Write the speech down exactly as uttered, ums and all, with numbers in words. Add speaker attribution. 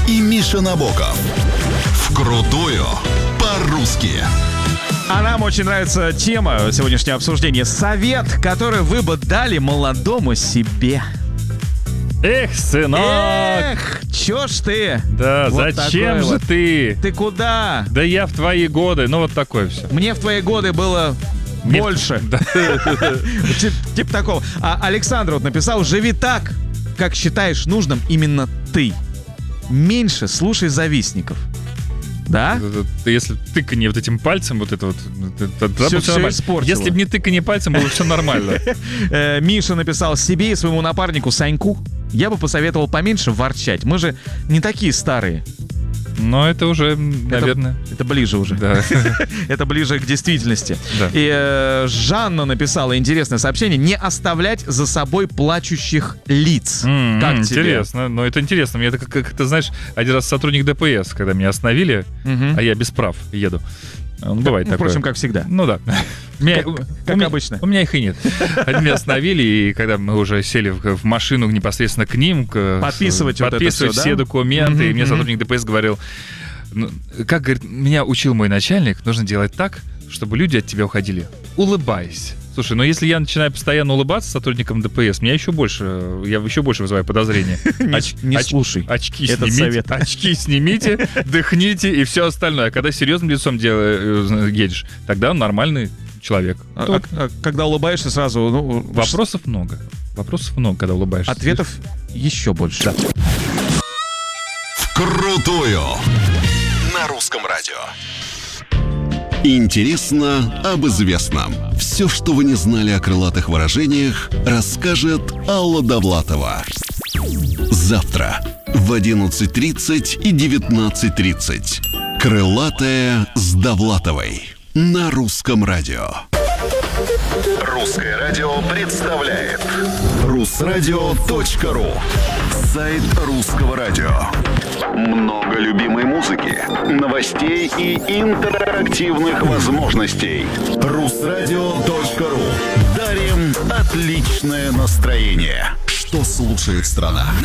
Speaker 1: и Миша Набоков. Вкрутую по-русски.
Speaker 2: А нам очень нравится тема сегодняшнего обсуждения. Совет, который вы бы дали молодому себе.
Speaker 3: Эх, сынок!
Speaker 2: Эх, чё ж ты?
Speaker 3: Да,
Speaker 2: Вот
Speaker 3: зачем
Speaker 2: такой
Speaker 3: же
Speaker 2: вот.
Speaker 3: ты?
Speaker 2: Ты куда?
Speaker 3: Да я в твои годы, ну вот такое все.
Speaker 2: Мне в твои годы было
Speaker 3: Мне в-
Speaker 2: больше.
Speaker 3: Да.
Speaker 2: Тип- Типа такого. А Александр вот написал: живи так, как считаешь нужным именно ты. Меньше слушай завистников. Да?
Speaker 3: Ты, Если тыканье вот этим пальцем, вот это вот, это- тогда
Speaker 2: Всё-
Speaker 3: бы всё
Speaker 2: всё
Speaker 3: нормально.
Speaker 2: испортило.
Speaker 3: Если бы не тыканье пальцем, было все нормально.
Speaker 2: Э, Миша написал себе и своему напарнику Саньку: я бы посоветовал поменьше ворчать. Мы же не такие старые.
Speaker 3: Но это уже, наверное,
Speaker 2: Это ближе уже.
Speaker 3: да.
Speaker 2: Это ближе к действительности.
Speaker 3: Да.
Speaker 2: И э, Жанна написала интересное сообщение: не оставлять за собой плачущих лиц.
Speaker 3: М,
Speaker 2: Как
Speaker 3: м,
Speaker 2: тебе?
Speaker 3: Интересно, но это интересно. Мне это как, как ты знаешь, один раз сотрудник ДПС, когда меня остановили,
Speaker 2: Мгм.
Speaker 3: а я без прав еду. Он бывает
Speaker 2: Ну,
Speaker 3: такое.
Speaker 2: впрочем, как всегда.
Speaker 3: Ну да. Меня-
Speaker 2: Как-
Speaker 3: у
Speaker 2: как
Speaker 3: меня-
Speaker 2: обычно.
Speaker 3: У меня их и нет. Они меня остановили, и когда мы уже сели в, в машину непосредственно к ним, к-
Speaker 2: Подписывать вот это
Speaker 3: подписывать
Speaker 2: всё,
Speaker 3: все
Speaker 2: да?
Speaker 3: документы, и
Speaker 2: Мгм,
Speaker 3: мне
Speaker 2: мгм.
Speaker 3: сотрудник ДПС говорил, ну, как, говорит, меня учил мой начальник, нужно делать так, чтобы люди от тебя уходили. Улыбайся. Слушай, ну если я начинаю постоянно улыбаться сотрудникам ДПС, меня еще больше, я еще больше вызываю подозрения. Оч-
Speaker 2: Не
Speaker 3: оч-
Speaker 2: слушай
Speaker 3: Очки
Speaker 2: этот
Speaker 3: снимите,
Speaker 2: совет.
Speaker 3: очки снимите, дыхните и все остальное. А когда серьезным лицом дел- едешь, тогда он нормальный человек.
Speaker 2: А-
Speaker 3: Тут
Speaker 2: а- а когда улыбаешься сразу, ну,
Speaker 3: вопросов много. Вопросов много, когда улыбаешься.
Speaker 2: ответов еще больше.
Speaker 1: Вкрутую на русском радио. Интересно об известном. Все, что вы не знали о крылатых выражениях, расскажет Алла Довлатова. Завтра в одиннадцать тридцать и девятнадцать тридцать. Крылатая с Довлатовой на русском радио. Русское радио представляет Русрадио точка ру. Сайт русского радио. Много любимой музыки, новостей и интерактивных возможностей. Русрадио точка ру. Дарим отличное настроение. Что слушает страна?